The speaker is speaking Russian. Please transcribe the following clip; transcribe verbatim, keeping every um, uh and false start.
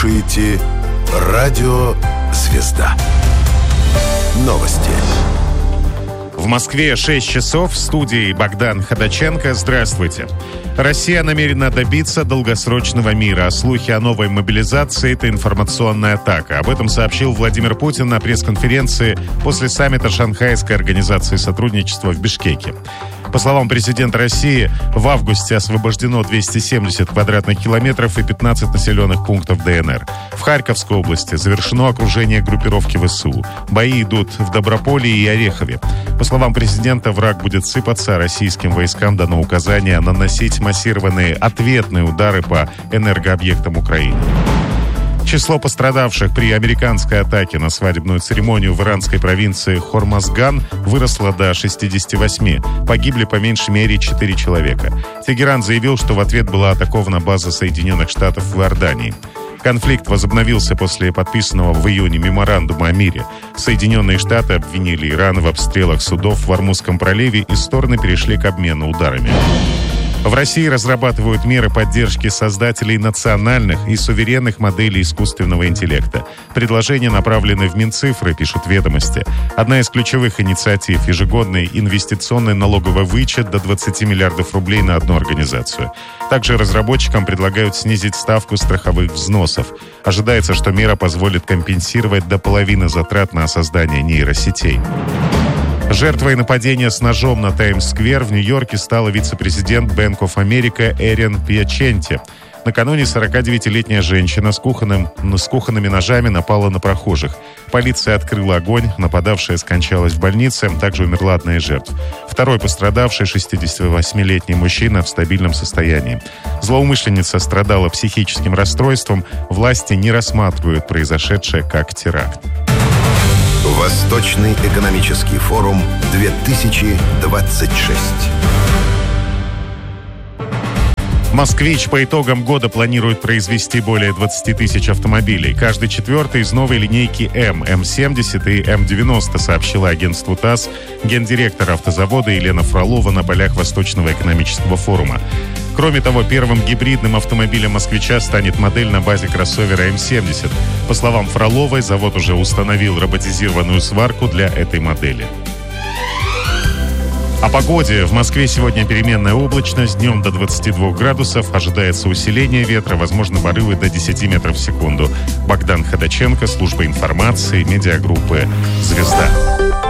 слушаете радио «Звезда». Новости. В Москве шесть часов. В студии Богдан Ходаченко. Здравствуйте. Россия намерена добиться долгосрочного мира. А слухи о новой мобилизации – это информационная атака. Об этом сообщил Владимир Путин на пресс-конференции после саммита Шанхайской организации сотрудничества в Бишкеке. По словам президента России, в августе освобождено двести семьдесят квадратных километров и пятнадцать населенных пунктов ДНР. В Харьковской области завершено окружение группировки ВСУ. Бои идут в Доброполе и Орехове. По словам президента, враг будет сыпаться, а российским войскам дано указание наносить массированные ответные удары по энергообъектам Украины. Число пострадавших при американской атаке на свадебную церемонию в иранской провинции Хормазган выросло до шестидесяти восьми. Погибли по меньшей мере четыре человека. Тегеран заявил, что в ответ была атакована база Соединенных Штатов в Иордании. Конфликт возобновился после подписанного в июне меморандума о мире. Соединенные Штаты обвинили Иран в обстрелах судов в Ормузском проливе, и стороны перешли к обмену ударами. В России разрабатывают меры поддержки создателей национальных и суверенных моделей искусственного интеллекта. Предложения направлены в Минцифры, пишут «Ведомости». Одна из ключевых инициатив – ежегодный инвестиционный налоговый вычет до двадцати миллиардов рублей на одну организацию. Также разработчикам предлагают снизить ставку страховых взносов. Ожидается, что мера позволит компенсировать до половины затрат на создание нейросетей. Жертвой нападения с ножом на Таймс-сквер в Нью-Йорке стала вице-президент Bank of America Эрин Пьяченти. Накануне сорокадевятилетняя женщина с, кухонным, с кухонными ножами напала на прохожих. Полиция открыла огонь, нападавшая скончалась в больнице, также умерла одна из жертв. Второй пострадавший, шестидесятивосьмилетний мужчина, в стабильном состоянии. Злоумышленница страдала психическим расстройством. Власти не рассматривают произошедшее как теракт. Восточный экономический форум две тысячи двадцать шесть. «Москвич» по итогам года планирует произвести более двадцати тысяч автомобилей. Каждый четвертый из новой линейки М, М семьдесят и М девяносто, сообщила агентству ТАСС гендиректор автозавода Елена Фролова на полях Восточного экономического форума. Кроме того, первым гибридным автомобилем «Москвича» станет модель на базе кроссовера М семьдесят. По словам Фроловой, завод уже установил роботизированную сварку для этой модели. О погоде. В Москве сегодня переменная облачность. Днем до двадцати двух градусов. Ожидается усиление ветра, возможно, порывы до десяти метров в секунду. Богдан Ходаченко, служба информации, медиагруппы «Звезда».